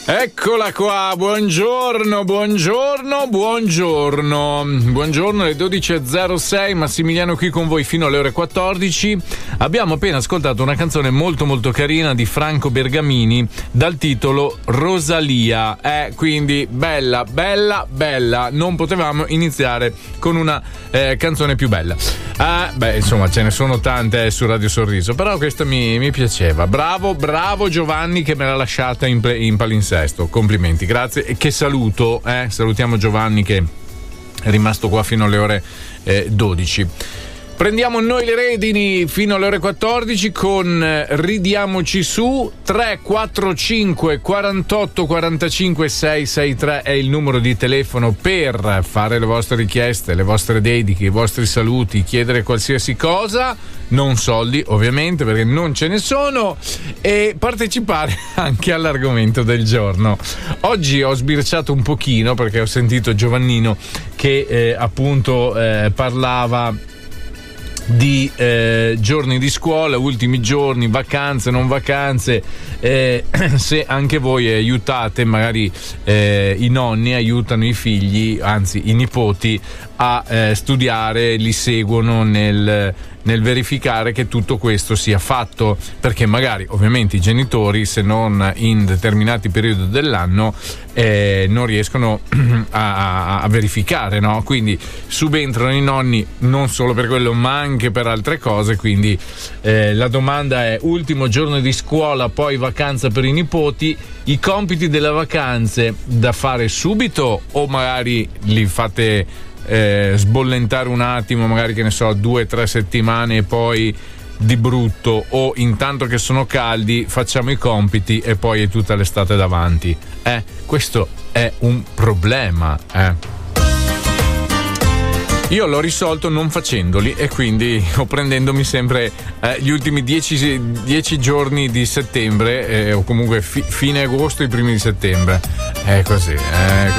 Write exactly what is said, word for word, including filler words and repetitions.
Eccola qua, buongiorno, buongiorno, buongiorno. Buongiorno, alle dodici e zero sei, Massimiliano qui con voi fino alle ore quattordici. Abbiamo appena ascoltato una canzone molto molto carina di Franco Bergamini dal titolo Rosalia. Eh, quindi bella, bella, bella. Non potevamo iniziare con una eh, canzone più bella. Ah, beh, insomma, ce ne sono tante eh, su Radio Sorriso, però questa mi, mi piaceva. Bravo, bravo Giovanni che me l'ha lasciata in, in palinsesto. Complimenti, grazie. E che saluto, eh? Salutiamo Giovanni che è rimasto qua fino alle ore eh, dodici. Prendiamo noi le redini fino alle ore quattordici con eh, Ridiamoci su. Tre quattro cinque quarantotto quarantacinque seicentosessantatré è il numero di telefono per fare le vostre richieste, le vostre dediche, i vostri saluti, chiedere qualsiasi cosa, non soldi ovviamente perché non ce ne sono, e partecipare anche all'argomento del giorno. Oggi ho sbirciato un pochino perché ho sentito Giovannino che eh, appunto eh, parlava di eh, giorni di scuola, ultimi giorni, vacanze, non vacanze, eh, se anche voi aiutate, magari eh, i nonni aiutano i figli, anzi i nipoti a eh, studiare, li seguono nel nel verificare che tutto questo sia fatto, perché magari ovviamente i genitori, se non in determinati periodi dell'anno, eh, non riescono a, a verificare, no? Quindi subentrano i nonni non solo per quello ma anche per altre cose. Quindi eh, la domanda è: ultimo giorno di scuola, poi vacanza per i nipoti, i compiti delle vacanze da fare subito o magari li fate Eh, sbollentare un attimo, magari che ne so, due o tre settimane e poi di brutto, o intanto che sono caldi facciamo i compiti e poi è tutta l'estate davanti? Eh, questo è un problema, eh. Io l'ho risolto non facendoli e quindi o prendendomi sempre eh, gli ultimi dieci giorni di settembre eh, o comunque fi, fine agosto, i primi di settembre. È così, è